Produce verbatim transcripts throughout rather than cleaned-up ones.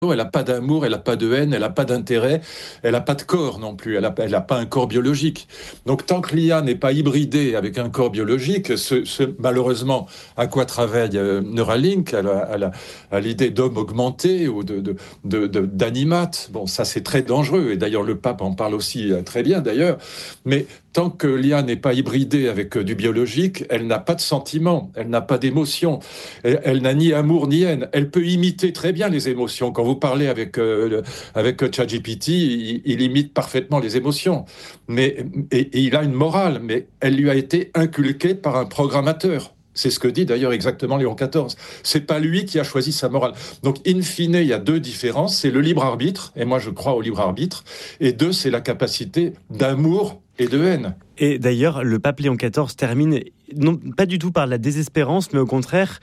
elle n'a pas d'amour, elle n'a pas de haine, elle n'a pas d'intérêt, elle n'a pas de corps non plus, elle n'a elle a pas un corps biologique. Donc tant que l'I A n'est pas hybridée avec un corps biologique, ce, ce, malheureusement, à quoi travaille euh, Neuralink, à, la, à, la, à l'idée d'homme augmenté ou de, de, de, de, d'animate, bon ça c'est très dangereux, et d'ailleurs le pape en parle aussi euh, très bien d'ailleurs, mais tant que l'I A n'est pas hybridée avec euh, du biologique, elle n'a pas de sentiments, elle n'a pas d'émotions, elle, elle n'a ni amour ni haine, elle peut imiter très bien les émotions. Quand vous parlez avec, euh, avec ChatGPT, il, il imite parfaitement les émotions. Mais, et, et il a une morale, mais elle lui a été inculquée par un programmateur. C'est ce que dit d'ailleurs exactement Léon quatorze. C'est pas lui qui a choisi sa morale. Donc, in fine, il y a deux différences. C'est le libre arbitre, et moi je crois au libre arbitre, et deux, c'est la capacité d'amour et de haine. Et d'ailleurs, le pape Léon quatorze termine non pas du tout par la désespérance, mais au contraire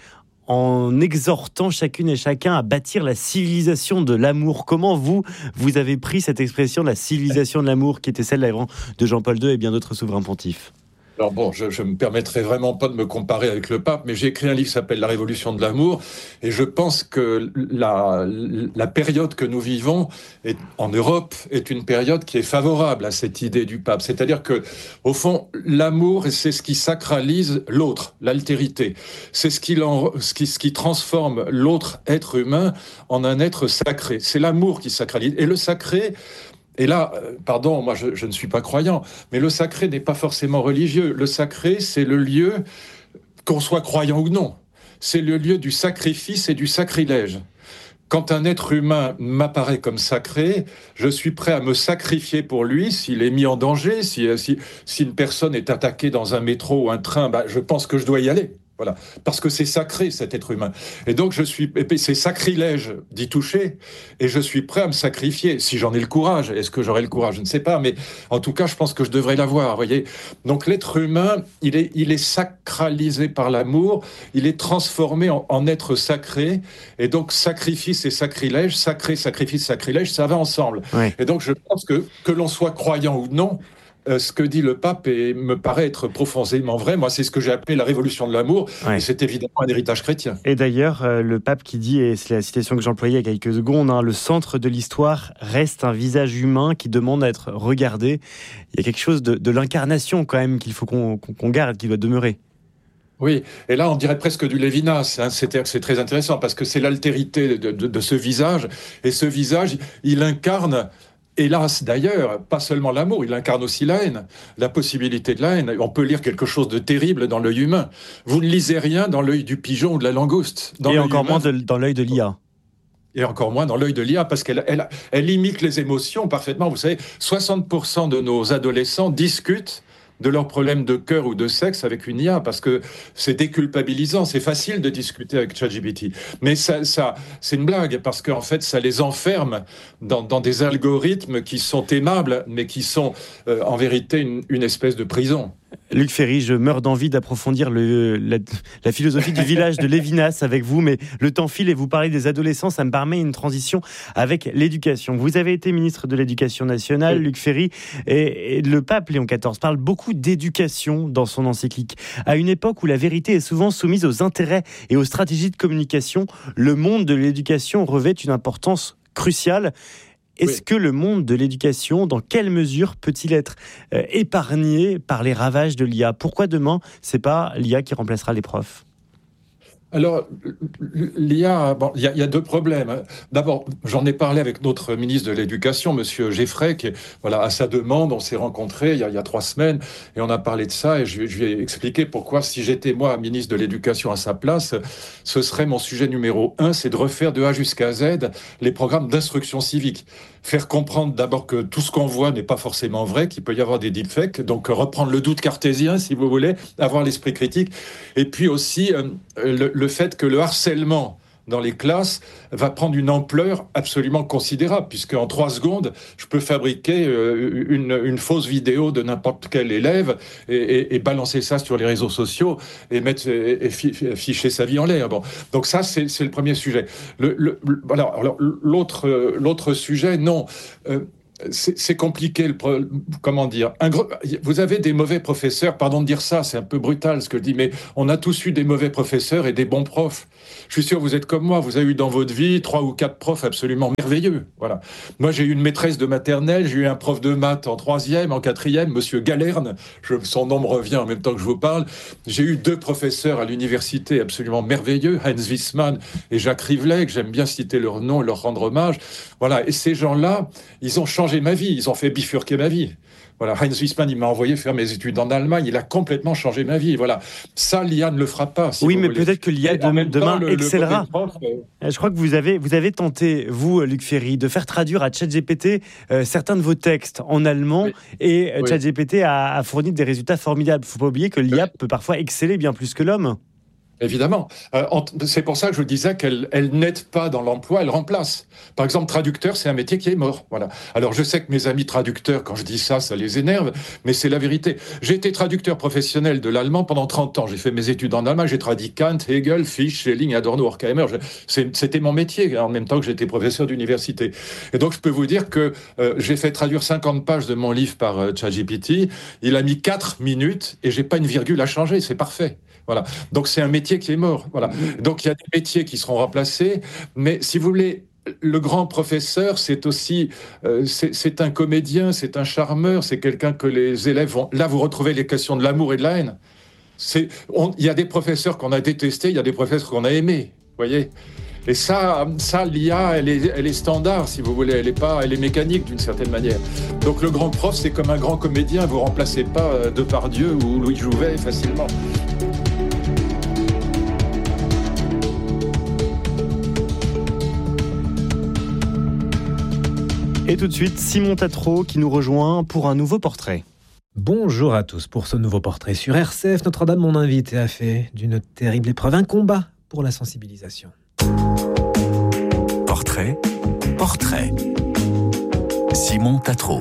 en exhortant chacune et chacun à bâtir la civilisation de l'amour. Comment vous, vous avez pris cette expression, la civilisation de l'amour, qui était celle de Jean-Paul deux et bien d'autres souverains pontifes ? Alors bon, je ne me permettrai vraiment pas de me comparer avec le pape, mais j'ai écrit un livre qui s'appelle La Révolution de l'amour, et je pense que la, la période que nous vivons est, en Europe est une période qui est favorable à cette idée du pape. C'est-à-dire que, au fond, l'amour, c'est ce qui sacralise l'autre, l'altérité. C'est ce qui, en, ce qui, ce qui transforme l'autre être humain en un être sacré. C'est l'amour qui sacralise. Et le sacré... Et là, pardon, moi je, je ne suis pas croyant, mais le sacré n'est pas forcément religieux. Le sacré, c'est le lieu, qu'on soit croyant ou non, c'est le lieu du sacrifice et du sacrilège. Quand un être humain m'apparaît comme sacré, je suis prêt à me sacrifier pour lui s'il est mis en danger, si, si, si une personne est attaquée dans un métro ou un train, bah, je pense que je dois y aller. Voilà, parce que c'est sacré cet être humain. Et donc je suis, c'est sacrilège d'y toucher, et je suis prêt à me sacrifier si j'en ai le courage. Est-ce que j'aurai le courage ? Je ne sais pas, mais en tout cas, je pense que je devrais l'avoir. Voyez. Donc l'être humain, il est, il est sacralisé par l'amour, il est transformé en, en être sacré, et donc sacrifice et sacrilège, sacré, sacrifice, sacrilège, ça va ensemble. Oui. Et donc je pense que que l'on soit croyant ou non, Euh, ce que dit le pape et me paraît être profondément vrai. Moi, c'est ce que j'ai appelé la révolution de l'amour, ouais. Et c'est évidemment un héritage chrétien. Et d'ailleurs, euh, le pape qui dit, et c'est la citation que j'employais il y a quelques secondes, hein, le centre de l'histoire reste un visage humain qui demande à être regardé. Il y a quelque chose de, de l'incarnation quand même qu'il faut qu'on, qu'on garde, qui doit demeurer. Oui, et là on dirait presque du Lévinas, hein. c'est, c'est très intéressant parce que c'est l'altérité de, de, de ce visage, et ce visage, il incarne... Hélas, d'ailleurs, pas seulement l'amour, il incarne aussi la haine, la possibilité de la haine. On peut lire quelque chose de terrible dans l'œil humain. Vous ne lisez rien dans l'œil du pigeon ou de la langouste. Dans Et encore humain, moins de, dans l'œil de l'I A. Et encore moins dans l'œil de l'I A, parce qu'elle elle, elle imite les émotions parfaitement. Vous savez, soixante pour cent de nos adolescents discutent de leurs problèmes de cœur ou de sexe avec une I A, parce que c'est déculpabilisant, c'est facile de discuter avec ChatGPT. Mais ça, ça, c'est une blague, parce qu'en fait, ça les enferme dans, dans des algorithmes qui sont aimables, mais qui sont euh, en vérité une, une espèce de prison. Luc Ferry, je meurs d'envie d'approfondir le, la, la philosophie du village de Lévinas avec vous, mais le temps file et vous parlez des adolescents, ça me permet une transition avec l'éducation. Vous avez été ministre de l'Éducation nationale, oui. Luc Ferry, et, et le pape Léon quatorze parle beaucoup d'éducation dans son encyclique. À une époque où la vérité est souvent soumise aux intérêts et aux stratégies de communication, le monde de l'éducation revêt une importance cruciale. Est-ce oui. que le monde de l'éducation, dans quelle mesure peut-il être euh, épargné par les ravages de l'I A ? Pourquoi demain, c'est pas l'I A qui remplacera les profs ? Alors, l'I A, bon, il y, y a deux problèmes. D'abord, j'en ai parlé avec notre ministre de l'Éducation, Monsieur Geffray, qui, voilà, à sa demande, on s'est rencontrés il y, a, il y a trois semaines, et on a parlé de ça, et je, je lui ai expliqué pourquoi, si j'étais moi ministre de l'Éducation à sa place, ce serait mon sujet numéro un, c'est de refaire de A jusqu'à Z les programmes d'instruction civique. Faire comprendre d'abord que tout ce qu'on voit n'est pas forcément vrai, qu'il peut y avoir des deepfakes, donc reprendre le doute cartésien, si vous voulez, avoir l'esprit critique, et puis aussi euh, le, le fait que le harcèlement dans les classes va prendre une ampleur absolument considérable, puisque en trois secondes, je peux fabriquer euh, une, une fausse vidéo de n'importe quel élève et, et, et balancer ça sur les réseaux sociaux et mettre et, et ficher sa vie en l'air. Bon, donc ça c'est, c'est le premier sujet. Le, le, voilà. Alors l'autre l'autre sujet, non. Euh, c'est, c'est compliqué. Le pro... Comment dire un gros... Vous avez des mauvais professeurs. Pardon de dire ça, c'est un peu brutal ce que je dis, mais on a tous eu des mauvais professeurs et des bons profs. Je suis sûr, vous êtes comme moi. Vous avez eu dans votre vie trois ou quatre profs absolument merveilleux. Voilà. Moi, j'ai eu une maîtresse de maternelle, j'ai eu un prof de maths en troisième, en quatrième, Monsieur Galerne. Je... Son nom me revient en même temps que je vous parle. J'ai eu deux professeurs à l'université absolument merveilleux, Heinz Wiesmann et Jacques Rivlet, que j'aime bien citer leur nom et leur rendre hommage. Voilà. Et ces gens-là, ils ont changé ma vie, ils ont fait bifurquer ma vie. Voilà, Heinz Wiesmann, il m'a envoyé faire mes études en Allemagne, il a complètement changé ma vie. Voilà, ça, l'I A ne le fera pas. Si oui, vous mais voulez. Peut-être que l'I A de, demain temps, le, excellera. Le prof, euh... Je crois que vous avez, vous avez tenté, vous, Luc Ferry, de faire traduire à ChatGPT euh, certains de vos textes en allemand, oui. et euh, oui. ChatGPT a, a fourni des résultats formidables. Il ne faut pas oublier que l'I A oui. peut parfois exceller bien plus que l'homme. Évidemment. Euh, c'est pour ça que je disais qu'elle elle n'aide pas dans l'emploi, elle remplace. Par exemple, traducteur, c'est un métier qui est mort. Voilà. Alors, je sais que mes amis traducteurs, quand je dis ça, ça les énerve, mais c'est la vérité. J'ai été traducteur professionnel de l'allemand pendant trente ans. J'ai fait mes études en allemand, j'ai traduit Kant, Hegel, Fichte, Schelling, Adorno, Horkheimer. C'était mon métier, en même temps que j'étais professeur d'université. Et donc, je peux vous dire que euh, j'ai fait traduire cinquante pages de mon livre par euh, ChatGPT. Il a mis quatre minutes et j'ai pas une virgule à changer. C'est parfait. Voilà. Donc, c'est un métier qui est mort. Voilà. Donc, il y a des métiers qui seront remplacés. Mais si vous voulez, le grand professeur, c'est aussi... Euh, c'est, c'est un comédien, c'est un charmeur, c'est quelqu'un que les élèves vont... Là, vous retrouvez les questions de l'amour et de la haine. C'est, on, il y a des professeurs qu'on a détestés, il y a des professeurs qu'on a aimés. Vous voyez ? Et ça, ça l'I A, elle est, elle est standard, si vous voulez. Elle est pas, elle est mécanique, d'une certaine manière. Donc, le grand prof, c'est comme un grand comédien. Vous ne remplacez pas Depardieu ou Louis Jouvet facilement. Et tout de suite, Simon Tatro qui nous rejoint pour un nouveau portrait. Bonjour à tous. Pour ce nouveau portrait sur R C F, Notre-Dame, mon invité, a fait d'une terrible épreuve un combat pour la sensibilisation. Portrait, portrait. Simon Tatro.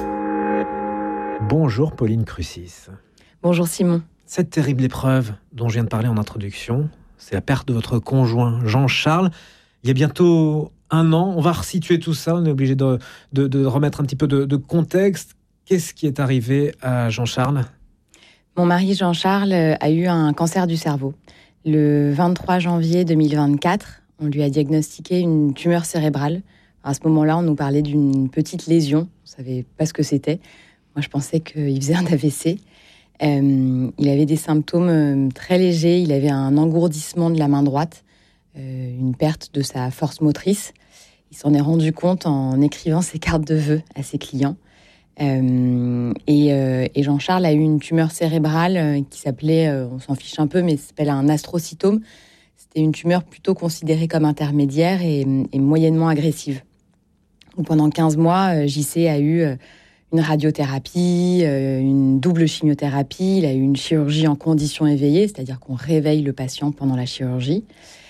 Bonjour Pauline Crucis. Bonjour Simon. Cette terrible épreuve dont je viens de parler en introduction, c'est la perte de votre conjoint Jean-Charles. Il y a bientôt un an, on va resituer tout ça, on est obligé de, de, de remettre un petit peu de, de contexte. Qu'est-ce qui est arrivé à Jean-Charles ? Mon mari Jean-Charles a eu un cancer du cerveau. Le vingt-trois janvier deux mille vingt-quatre, on lui a diagnostiqué une tumeur cérébrale. À ce moment-là, on nous parlait d'une petite lésion. On ne savait pas ce que c'était. Moi, je pensais qu'il faisait un A V C. Euh, il avait des symptômes très légers. Il avait un engourdissement de la main droite, euh, une perte de sa force motrice. Il s'en est rendu compte en écrivant ses cartes de vœux à ses clients. Euh, et, euh, et Jean-Charles a eu une tumeur cérébrale euh, qui s'appelait, euh, on s'en fiche un peu, mais ça s'appelle un astrocytome. C'était une tumeur plutôt considérée comme intermédiaire et, et moyennement agressive. Donc pendant quinze mois, euh, J C a eu euh, une radiothérapie, euh, une double chimiothérapie. Il a eu une chirurgie en conditions éveillées, c'est-à-dire qu'on réveille le patient pendant la chirurgie.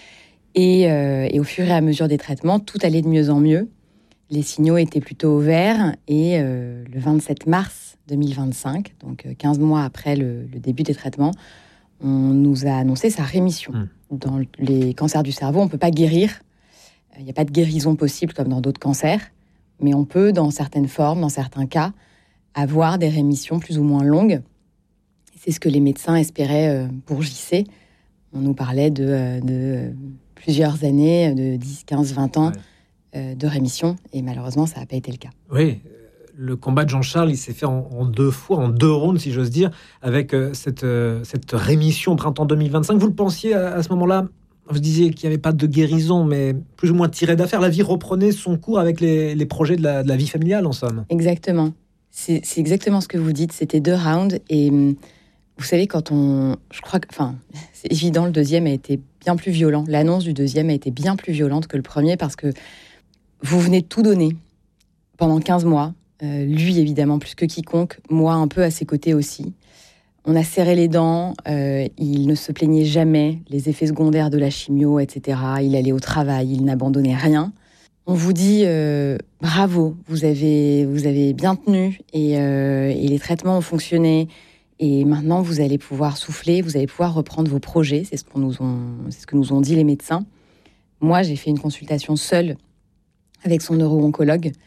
Et, euh, et au fur et à mesure des traitements, tout allait de mieux en mieux. Les signaux étaient plutôt au vert et euh, le vingt-sept mars deux mille vingt-cinq, donc quinze mois après le, le début des traitements, on nous a annoncé sa rémission. Mmh. Dans les cancers du cerveau, on ne peut pas guérir. Il n'y a pas de guérison possible comme dans d'autres cancers, mais on peut, dans certaines formes, dans certains cas, avoir des rémissions plus ou moins longues. C'est ce que les médecins espéraient pour J C. On nous parlait de, de plusieurs années, de dix, quinze, vingt ans. Ouais. De rémission, et malheureusement, ça n'a pas été le cas. Oui, le combat de Jean-Charles, il s'est fait en, en deux fois, en deux rounds, si j'ose dire, avec euh, cette, euh, cette rémission au printemps deux mille vingt-cinq. Vous le pensiez à, à ce moment-là ? Vous disiez qu'il n'y avait pas de guérison, mais plus ou moins tiré d'affaire. La vie reprenait son cours avec les, les projets de la, de la vie familiale, en somme. Exactement. C'est, c'est exactement ce que vous dites. C'était deux rounds, et vous savez, quand on... Je crois que... Enfin, c'est évident, le deuxième a été bien plus violent. L'annonce du deuxième a été bien plus violente que le premier, parce que vous venez de tout donner pendant quinze mois. Euh, lui, évidemment, plus que quiconque. Moi, un peu à ses côtés aussi. On a serré les dents. Euh, il ne se plaignait jamais. Les effets secondaires de la chimio, et cetera. Il allait au travail. Il n'abandonnait rien. On vous dit euh, bravo. Vous avez, vous avez bien tenu. Et, euh, et les traitements ont fonctionné. Et maintenant, vous allez pouvoir souffler. Vous allez pouvoir reprendre vos projets. C'est ce qu'on nous ont, c'est ce que nous ont dit les médecins. Moi, j'ai fait une consultation seule avec son neuro-oncologue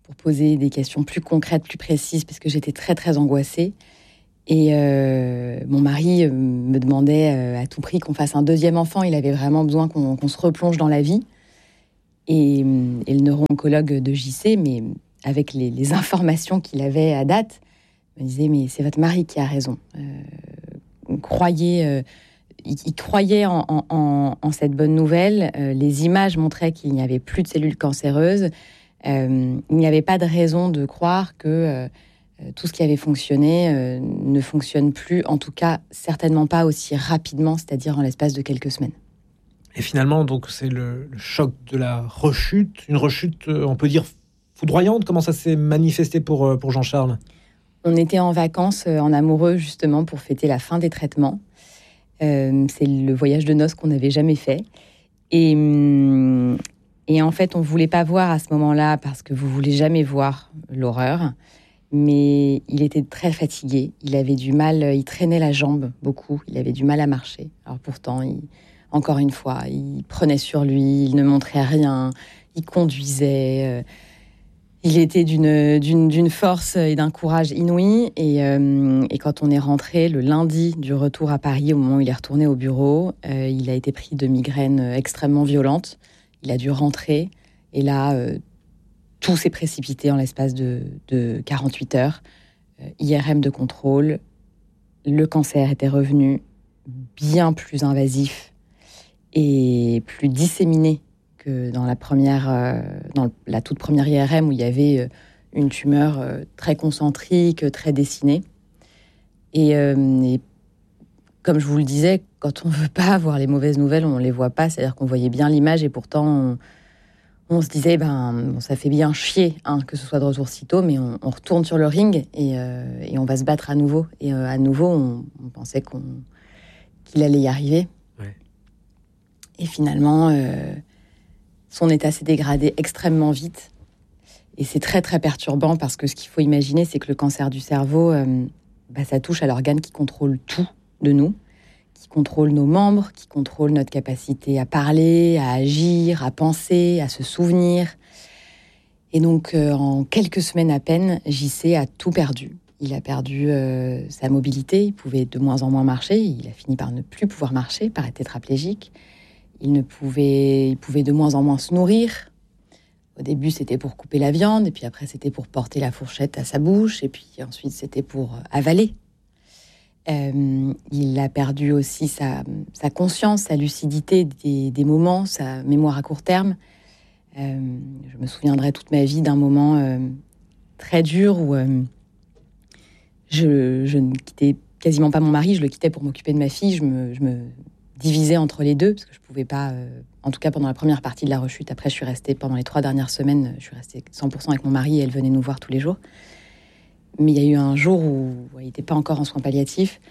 pour poser des questions plus concrètes, plus précises, parce que j'étais très, très angoissée. Et euh, mon mari me demandait euh, à tout prix qu'on fasse un deuxième enfant. Il avait vraiment besoin qu'on, qu'on se replonge dans la vie. Et, et le neuro-oncologue de J C, mais avec les, les informations qu'il avait à date, me disait « mais c'est votre mari qui a raison. Euh, croyez, euh, il, il croyait en, en, en cette bonne nouvelle. Euh, les images montraient qu'il n'y avait plus de cellules cancéreuses. Euh, il n'y avait pas de raison de croire que euh, tout ce qui avait fonctionné euh, ne fonctionne plus, en tout cas certainement pas aussi rapidement, c'est-à-dire en l'espace de quelques semaines. » Et finalement, donc, c'est le, le choc de la rechute, une rechute, on peut dire, foudroyante. Comment ça s'est manifesté pour, pour Jean-Charles ? On était en vacances, en amoureux, justement, pour fêter la fin des traitements. Euh, c'est le voyage de noces qu'on n'avait jamais fait. Et, et en fait, on ne voulait pas voir à ce moment-là, parce que vous ne voulez jamais voir l'horreur. Mais il était très fatigué. Il avait du mal, il traînait la jambe beaucoup. Il avait du mal à marcher. Alors pourtant, il, encore une fois, il prenait sur lui, il ne montrait rien, il conduisait... Euh, Il était d'une, d'une, d'une force et d'un courage inouï. Et, euh, et quand on est rentré le lundi du retour à Paris, au moment où il est retourné au bureau, euh, il a été pris de migraines extrêmement violentes. Il a dû rentrer. Et là, euh, tout s'est précipité en l'espace de, de quarante-huit heures. Euh, I R M de contrôle. Le cancer était revenu bien plus invasif et plus disséminé que dans la première, euh, dans la toute première I R M où il y avait euh, une tumeur euh, très concentrique, très dessinée. Et, euh, et comme je vous le disais, quand on veut pas voir les mauvaises nouvelles, on les voit pas. C'est-à-dire qu'on voyait bien l'image et pourtant on, on se disait, ben, bon, ça fait bien chier hein, que ce soit de retour si tôt, mais on, on retourne sur le ring et, euh, et on va se battre à nouveau. Et euh, à nouveau, on, on pensait qu'on, qu'il allait y arriver. Ouais. Et finalement... Euh, son état s'est dégradé extrêmement vite. Et c'est très, très perturbant parce que ce qu'il faut imaginer, c'est que le cancer du cerveau, euh, bah, ça touche à l'organe qui contrôle tout de nous, qui contrôle nos membres, qui contrôle notre capacité à parler, à agir, à penser, à se souvenir. Et donc, euh, en quelques semaines à peine, J C a tout perdu. Il a perdu euh, sa mobilité, il pouvait de moins en moins marcher, il a fini par ne plus pouvoir marcher, par être tétraplégique. Il ne pouvait, il pouvait de moins en moins se nourrir. Au début, c'était pour couper la viande, et puis après, c'était pour porter la fourchette à sa bouche, et puis ensuite, c'était pour avaler. Euh, il a perdu aussi sa, sa conscience, sa lucidité des, des moments, sa mémoire à court terme. Euh, je me souviendrai toute ma vie d'un moment euh, très dur où euh, je, je ne quittais quasiment pas mon mari, je le quittais pour m'occuper de ma fille, je me... Je me divisée entre les deux, parce que je ne pouvais pas, euh, en tout cas pendant la première partie de la rechute. Après, je suis restée, pendant les trois dernières semaines, je suis restée cent pour cent avec mon mari et elle venait nous voir tous les jours. Mais il y a eu un jour où ouais, il n'était pas encore en soins palliatifs.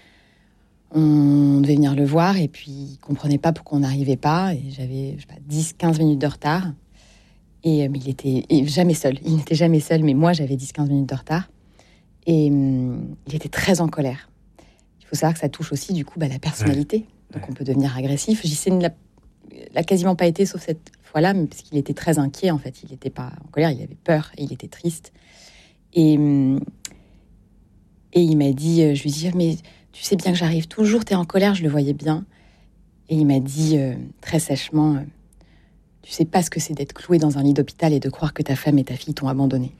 On devait venir le voir et puis il ne comprenait pas pourquoi on n'arrivait pas. Et j'avais, je sais pas, dix à quinze minutes de retard. Et euh, il était et jamais seul. Il n'était jamais seul, mais moi, j'avais dix à quinze minutes de retard. Et hum, il était très en colère. Il faut savoir que ça touche aussi, du coup, bah, la personnalité. Ouais. Donc on peut devenir agressif. J C ne l'a, l'a quasiment pas été, sauf cette fois-là, parce qu'il était très inquiet, en fait. Il n'était pas en colère, il avait peur et il était triste. Et, et il m'a dit, je lui ai dit, mais tu sais bien que j'arrive toujours, t'es en colère, je le voyais bien. Et il m'a dit euh, très sèchement, euh, tu sais pas ce que c'est d'être cloué dans un lit d'hôpital et de croire que ta femme et ta fille t'ont abandonné.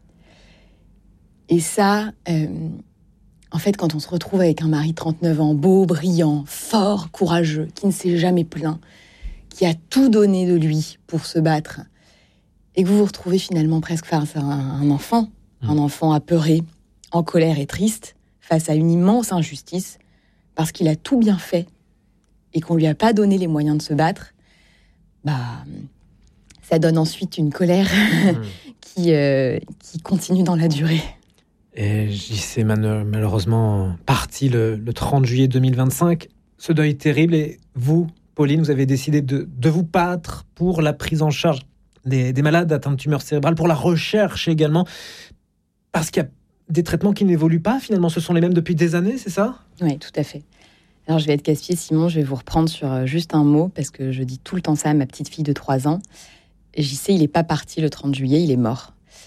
Et ça... Euh, En fait, quand on se retrouve avec un mari de trente-neuf ans, beau, brillant, fort, courageux, qui ne s'est jamais plaint, qui a tout donné de lui pour se battre, et que vous vous retrouvez finalement presque face à un, un enfant, mmh. un enfant apeuré, en colère et triste, face à une immense injustice, parce qu'il a tout bien fait, et qu'on lui a pas donné les moyens de se battre, bah, ça donne ensuite une colère mmh. qui, euh, qui continue dans la durée. Et J C malheureusement parti le, le trente juillet deux mille vingt-cinq. Ce deuil terrible. Et vous, Pauline, vous avez décidé de, de vous battre pour la prise en charge des, des malades atteints de tumeurs cérébrales, pour la recherche également, parce qu'il y a des traitements qui n'évoluent pas, finalement. Ce sont les mêmes depuis des années, c'est ça ? Oui, tout à fait. Alors, je vais être casse-pied, Simon, je vais vous reprendre sur juste un mot, parce que je dis tout le temps ça à ma petite fille de trois ans. J C, il n'est pas parti le trente juillet, il est mort.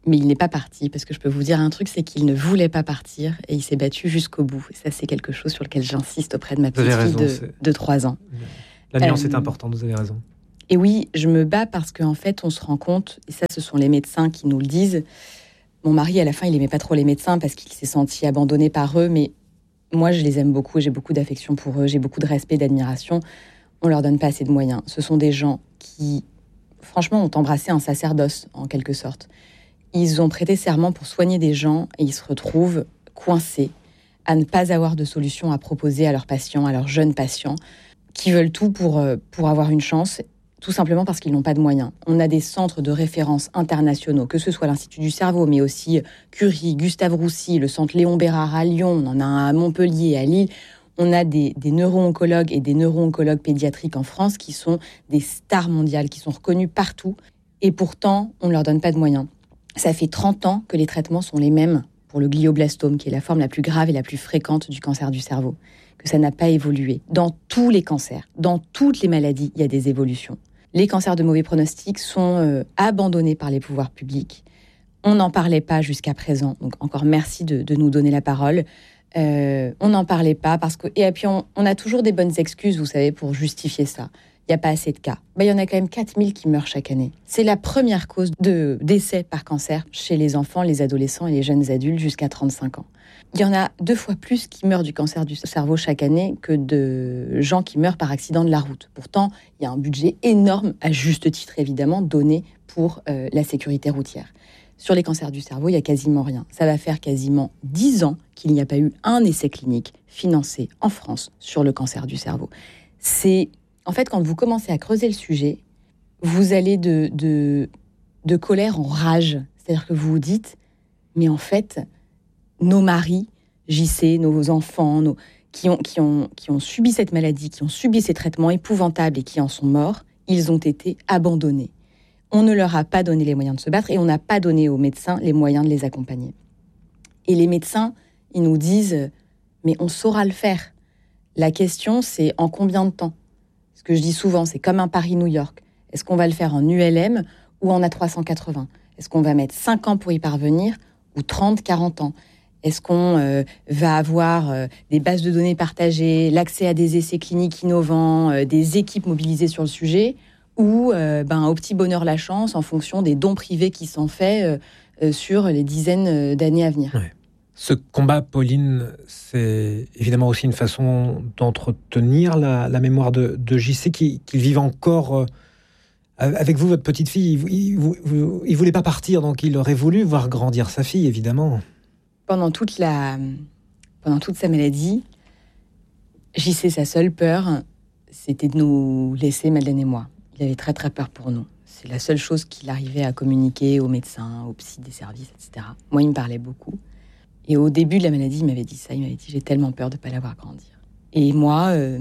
Mais il n'est pas parti, parce que je peux vous dire un truc, c'est qu'il ne voulait pas partir et il s'est battu jusqu'au bout. Et ça, c'est quelque chose sur lequel j'insiste auprès de ma petite raison, fille de, c'est... de trois ans. La nuance euh, est importante, vous avez raison. Et oui, je me bats parce qu'en fait, on se rend compte, et ça, ce sont les médecins qui nous le disent. Mon mari, à la fin, il aimait pas trop les médecins parce qu'il s'est senti abandonné par eux, mais moi, je les aime beaucoup, j'ai beaucoup d'affection pour eux, j'ai beaucoup de respect, d'admiration. On leur donne pas assez de moyens. Ce sont des gens qui, franchement, ont embrassé un sacerdoce, en quelque sorte. Ils ont prêté serment pour soigner des gens et ils se retrouvent coincés à ne pas avoir de solution à proposer à leurs patients, à leurs jeunes patients, qui veulent tout pour, pour avoir une chance, tout simplement parce qu'ils n'ont pas de moyens. On a des centres de référence internationaux, que ce soit l'Institut du cerveau, mais aussi Curie, Gustave Roussy, le centre Léon Bérard à Lyon, on en a un à Montpellier, à Lille. On a des, des neuro-oncologues et des neuro-oncologues pédiatriques en France qui sont des stars mondiales, qui sont reconnus partout, et pourtant, on ne leur donne pas de moyens. Ça fait trente ans que les traitements sont les mêmes pour le glioblastome, qui est la forme la plus grave et la plus fréquente du cancer du cerveau, que ça n'a pas évolué. Dans tous les cancers, dans toutes les maladies, il y a des évolutions. Les cancers de mauvais pronostic sont euh, abandonnés par les pouvoirs publics. On n'en parlait pas jusqu'à présent, donc encore merci de, de nous donner la parole. Euh, on n'en parlait pas parce que... Et puis on, on a toujours des bonnes excuses, vous savez, pour justifier ça. Il n'y a pas assez de cas. Ben, il y en a quand même quatre mille qui meurent chaque année. C'est la première cause de décès par cancer chez les enfants, les adolescents et les jeunes adultes jusqu'à trente-cinq ans. Il y en a deux fois plus qui meurent du cancer du cerveau chaque année que de gens qui meurent par accident de la route. Pourtant, il y a un budget énorme, à juste titre évidemment, donné pour euh, la sécurité routière. Sur les cancers du cerveau, il n'y a quasiment rien. Ça va faire quasiment dix ans qu'il n'y a pas eu un essai clinique financé en France sur le cancer du cerveau. C'est... En fait, quand vous commencez à creuser le sujet, vous allez de, de, de colère en rage. C'est-à-dire que vous vous dites, mais en fait, nos maris, J C, nos enfants, nos, qui, ont, qui, ont, qui ont subi cette maladie, qui ont subi ces traitements épouvantables et qui en sont morts, ils ont été abandonnés. On ne leur a pas donné les moyens de se battre et on n'a pas donné aux médecins les moyens de les accompagner. Et les médecins, ils nous disent, mais on saura le faire. La question, c'est en combien de temps ? Ce que je dis souvent, c'est comme un Paris-New York. Est-ce qu'on va le faire en U L M ou en A trois cent quatre-vingts ? Est-ce qu'on va mettre cinq ans pour y parvenir ou trente, quarante ans ? Est-ce qu'on euh, va avoir euh, des bases de données partagées, l'accès à des essais cliniques innovants, euh, des équipes mobilisées sur le sujet, ou euh, ben, au petit bonheur la chance en fonction des dons privés qui sont faits euh, euh, sur les dizaines d'années à venir ? Ouais. Ce combat, Pauline, c'est évidemment aussi une façon d'entretenir la, la mémoire de, de J C qui, qui vit encore euh, avec vous, votre petite fille. Il ne voulait pas partir, donc il aurait voulu voir grandir sa fille, évidemment. Pendant toute, la, pendant toute sa maladie, J C, sa seule peur, c'était de nous laisser, Madeleine et moi. Il avait très très peur pour nous. C'est la seule chose qu'il arrivait à communiquer aux médecins, aux psys des services, et cetera. Moi, il me parlait beaucoup. Et au début de la maladie, il m'avait dit ça. Il m'avait dit, j'ai tellement peur de ne pas la voir grandir. Et moi, euh,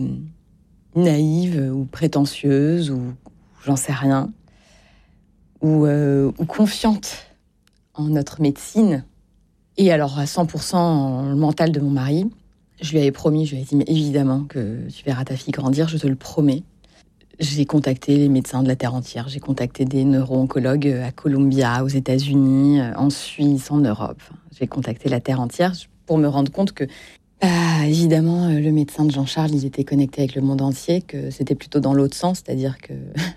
naïve ou prétentieuse, ou j'en sais rien, ou, euh, ou confiante en notre médecine, et alors à cent pour cent en le mental de mon mari, je lui avais promis, je lui avais dit, mais évidemment que tu verras ta fille grandir, je te le promets. J'ai contacté les médecins de la Terre entière, j'ai contacté des neuro-oncologues à Columbia, aux États-Unis, en Suisse, en Europe. J'ai contacté la Terre entière pour me rendre compte que, bah, évidemment, le médecin de Jean-Charles, il était connecté avec le monde entier, que c'était plutôt dans l'autre sens, c'est-à-dire que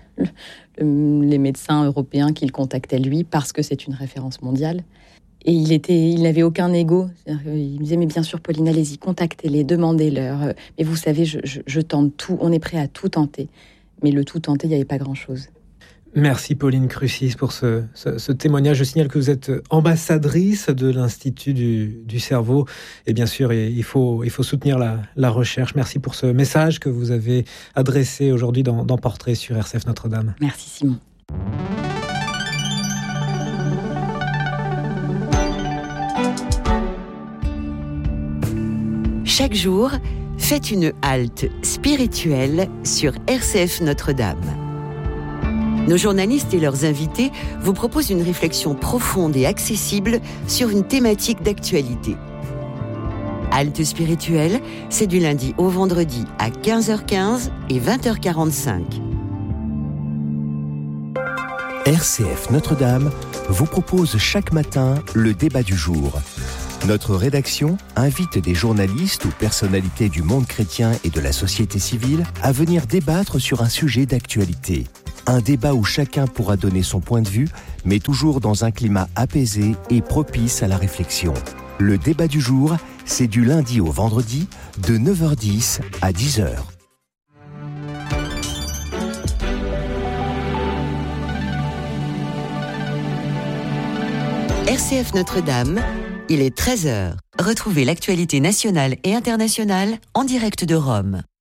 le, les médecins européens qui le contactaient lui, parce que c'est une référence mondiale. Et il était, il n'avait aucun ego. Il me disait, mais bien sûr, Pauline, allez-y, contactez-les, demandez-leur. Mais vous savez, je, je, je tente tout, on est prêt à tout tenter. Mais le tout tenté, il n'y avait pas grand-chose. Merci Pauline Crucis pour ce, ce, ce témoignage. Je signale que vous êtes ambassadrice de l'Institut du, du cerveau. Et bien sûr, il faut, il faut soutenir la, la recherche. Merci pour ce message que vous avez adressé aujourd'hui dans, dans Portrait sur R C F Notre-Dame. Merci Simon. Chaque jour, faites une halte spirituelle sur R C F Notre-Dame. Nos journalistes et leurs invités vous proposent une réflexion profonde et accessible sur une thématique d'actualité. Halte spirituelle, c'est du lundi au vendredi à quinze heures quinze et vingt heures quarante-cinq. R C F Notre-Dame vous propose chaque matin le débat du jour. Notre rédaction invite des journalistes ou personnalités du monde chrétien et de la société civile à venir débattre sur un sujet d'actualité. Un débat où chacun pourra donner son point de vue, mais toujours dans un climat apaisé et propice à la réflexion. Le débat du jour, c'est du lundi au vendredi, de neuf heures dix à dix heures. R C F Notre-Dame, il est treize heures. Retrouvez l'actualité nationale et internationale en direct de Rome.